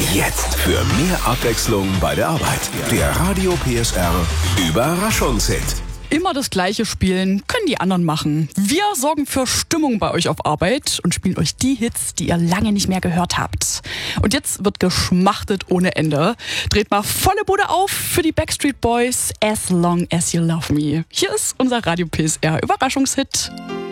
Jetzt für mehr Abwechslung bei der Arbeit. Der Radio PSR Überraschungshit. Immer das Gleiche spielen können die anderen machen. Wir sorgen für Stimmung bei euch auf Arbeit und spielen euch die Hits, die ihr lange nicht mehr gehört habt. Und jetzt wird geschmachtet ohne Ende. Dreht mal volle Bude auf für die Backstreet Boys, As Long As You Love Me. Hier ist unser Radio PSR Überraschungshit.